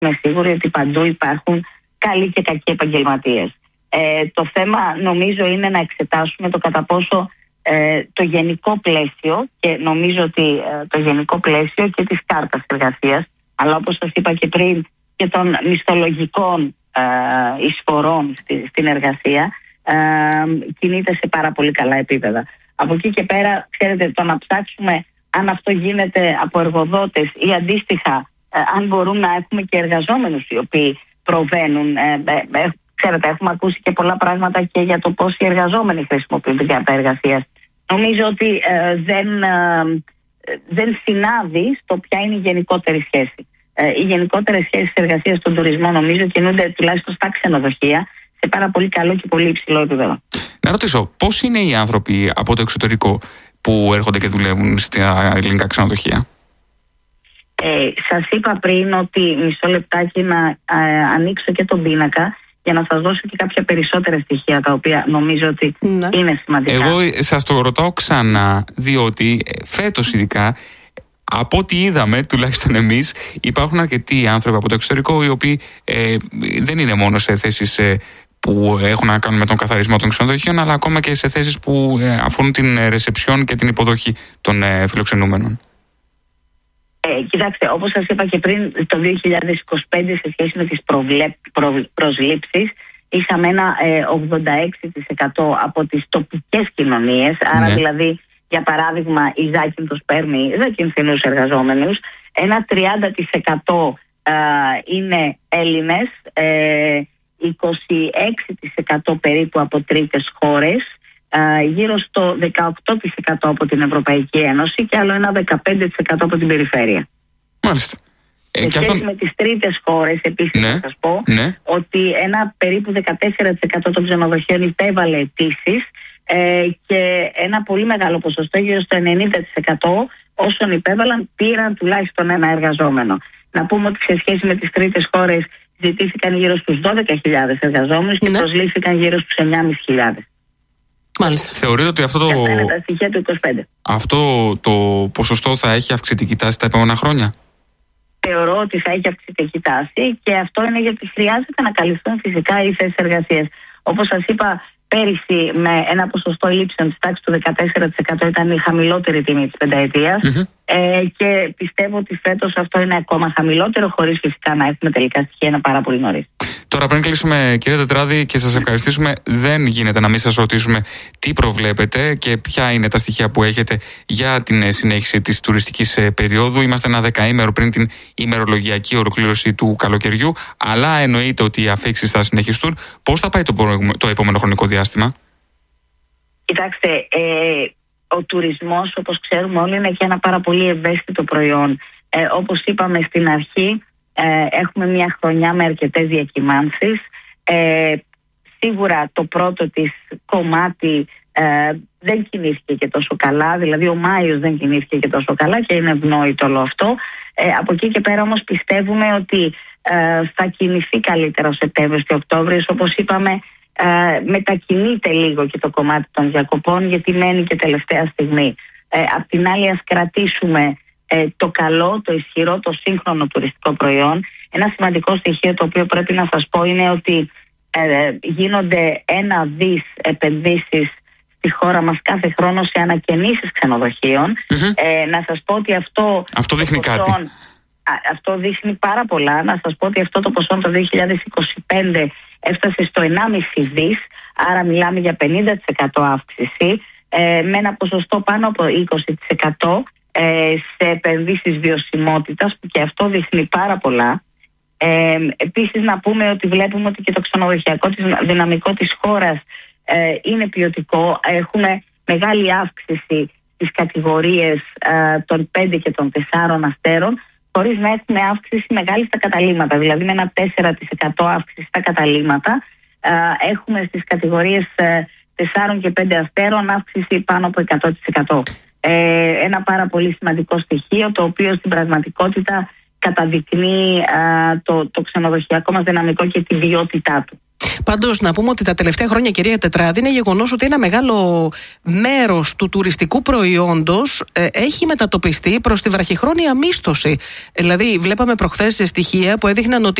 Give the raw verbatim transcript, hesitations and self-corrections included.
είμαι σίγουρη ότι παντού υπάρχουν καλοί και κακοί επαγγελματίες. Ε, το θέμα νομίζω είναι να εξετάσουμε το κατά πόσο ε, το γενικό πλαίσιο, και νομίζω ότι ε, το γενικό πλαίσιο και της κάρτας εργασίας, αλλά όπως σας είπα και πριν και των μισθολογικών ε, εισφορών στη, στην εργασία, ε, κινείται σε πάρα πολύ καλά επίπεδα. Από εκεί και πέρα, ξέρετε, το να ψάξουμε αν αυτό γίνεται από εργοδότες ή αντίστοιχα ε, αν μπορούν να έχουμε και εργαζόμενους οι οποίοι προβαίνουν. Ε, ε, ξέρετε, έχουμε ακούσει και πολλά πράγματα και για το πώς οι εργαζόμενοι χρησιμοποιούν την κάρτα εργασίας. Νομίζω ότι ε, δεν, ε, δεν συνάδει στο ποια είναι η γενικότερη σχέση. Ε, οι γενικότερες σχέσεις εργασίας στον τουρισμό νομίζω κινούνται τουλάχιστον στα ξενοδοχεία σε πάρα πολύ καλό και πολύ υψηλό επίπεδο. Να ρωτήσω, πώς είναι οι άνθρωποι από το εξωτερικό που έρχονται και δουλεύουν στα ελληνικά ξενοδοχεία? Ε, σας είπα πριν ότι μισό λεπτάκι να ε, ανοίξω και τον πίνακα για να σας δώσω και κάποια περισσότερα στοιχεία τα οποία νομίζω ότι ναι. είναι σημαντικά. Εγώ σας το ρωτάω ξανά, διότι φέτος ειδικά, από ό,τι είδαμε, τουλάχιστον εμείς, υπάρχουν αρκετοί άνθρωποι από το εξωτερικό οι οποίοι ε, δεν είναι μόνο σε θέσεις ε, που έχουν να κάνουν με τον καθαρισμό των ξενοδοχείων, αλλά ακόμα και σε θέσεις που ε, αφορούν την ρεσεψιόν και την υποδοχή των ε, φιλοξενούμενων. Ε, κοιτάξτε, όπως σας είπα και πριν, το δύο χιλιάδες είκοσι πέντε σε σχέση με τις προβλέπ, προ, προσλήψεις είχαμε ένα ε, ογδόντα έξι τοις εκατό από τις τοπικές κοινωνίες, άρα ναι. δηλαδή για παράδειγμα η Ζάκυνθος παίρνει Ζακυνθινούς εργαζόμενους, ένα τριάντα τοις εκατό ε, είναι Έλληνες, ε, είκοσι έξι τοις εκατό περίπου από τρίτες χώρες, Uh, γύρω στο δεκαοκτώ τοις εκατό από την Ευρωπαϊκή Ένωση και άλλο ένα δεκαπέντε τοις εκατό από την περιφέρεια. Μάλιστα. Σε σχέση αυτό... με τις τρίτες χώρες, επίσης, ναι, να σας πω ναι. ότι ένα περίπου δεκατέσσερα τοις εκατό των ξενοδοχείων υπέβαλε αιτήσεις ε, και ένα πολύ μεγάλο ποσοστό, γύρω στο ενενήντα τοις εκατό όσων υπέβαλαν πήραν τουλάχιστον ένα εργαζόμενο. Να πούμε ότι σε σχέση με τις τρίτες χώρες ζητήθηκαν γύρω στους δώδεκα χιλιάδες εργαζόμενους και ναι. προσλήφθηκαν γύρω στους εννιά χιλιάδες πεντακόσιους. Μάλιστα. Θεωρείτε ότι αυτό το... είναι τα στοιχεία του είκοσι πέντε. Αυτό το ποσοστό θα έχει αυξητική τάση τα επόμενα χρόνια? Θεωρώ ότι θα έχει αυξητική τάση και αυτό είναι γιατί χρειάζεται να καλυφθούν φυσικά οι θέσεις εργασίας. Όπως σας είπα, πέρυσι με ένα ποσοστό ελλείψεων της τάξης του δεκατέσσερα τοις εκατό ήταν η χαμηλότερη τιμή της πενταετίας mm-hmm. ε, και πιστεύω ότι φέτος αυτό είναι ακόμα χαμηλότερο, χωρίς φυσικά να έχουμε τελικά στοιχεία, είναι πάρα πολύ νωρίς. Τώρα, πριν κλείσουμε, κύριε Τετράδη, και σας ευχαριστήσουμε, δεν γίνεται να μην σας ρωτήσουμε τι προβλέπετε και ποια είναι τα στοιχεία που έχετε για την συνέχιση της τουριστικής περίοδου. Είμαστε ένα δεκαήμερο πριν την ημερολογιακή ολοκλήρωση του καλοκαιριού, αλλά εννοείται ότι οι αφίξεις θα συνεχιστούν. Πώς θα πάει το, το επόμενο χρονικό διάστημα? Κοιτάξτε, ε, ο τουρισμός, όπως ξέρουμε όλοι, είναι και ένα πάρα πολύ ευαίσθητο προϊόν. Ε, όπως είπαμε στην αρχή, Ε, έχουμε μια χρονιά με αρκετές διακυμάνσεις. Ε, σίγουρα το πρώτο της κομμάτι ε, δεν κινήθηκε και τόσο καλά, δηλαδή ο Μάιος δεν κινήθηκε και τόσο καλά και είναι ευνόητο όλο αυτό. Ε, από εκεί και πέρα όμως πιστεύουμε ότι ε, θα κινηθεί καλύτερα ο Σεπτέμβριος και Οκτώβριος. Όπως είπαμε, ε, μετακινείται λίγο και το κομμάτι των διακοπών, γιατί μένει και τελευταία στιγμή. Ε, απ' την άλλη, ας κρατήσουμε το καλό, το ισχυρό, το σύγχρονο τουριστικό προϊόν. Ένα σημαντικό στοιχείο το οποίο πρέπει να σας πω είναι ότι ε, γίνονται ένα δις επενδύσεις στη χώρα μας κάθε χρόνο σε ανακαινήσεις ξενοδοχείων. Mm-hmm. Ε, να σας πω ότι αυτό... Αυτό δείχνει ποσό, κάτι. Α, αυτό δείχνει πάρα πολλά. Να σας πω ότι αυτό το ποσό το δύο χιλιάδες είκοσι πέντε έφτασε στο ενάμιση δις, άρα μιλάμε για πενήντα τοις εκατό αύξηση, ε, με ένα ποσοστό πάνω από είκοσι τοις εκατό σε επενδύσεις βιωσιμότητας, που και αυτό δείχνει πάρα πολλά. Ε, επίσης να πούμε ότι βλέπουμε ότι και το ξενοδοχειακό δυναμικό της χώρας ε, είναι ποιοτικό. Έχουμε μεγάλη αύξηση στις κατηγορίες ε, των πέντε και των τεσσάρων αστέρων, χωρίς να έχουμε αύξηση μεγάλη στα καταλύματα, δηλαδή με ένα τέσσερα τοις εκατό αύξηση στα καταλύματα. Ε, έχουμε στις κατηγορίες ε, τεσσάρων και πέντε αστέρων αύξηση πάνω από εκατό τοις εκατό. Ε, ένα πάρα πολύ σημαντικό στοιχείο, το οποίο στην πραγματικότητα καταδεικνύει α, το, το ξενοδοχειακό μας δυναμικό και τη ποιότητά του. Πάντως, να πούμε ότι τα τελευταία χρόνια, κυρία Τετράδη, είναι γεγονός ότι ένα μεγάλο μέρος του τουριστικού προϊόντος ε, έχει μετατοπιστεί προς τη βραχυχρόνια μίσθωση. Δηλαδή, βλέπαμε προχθές στοιχεία που έδειχναν ότι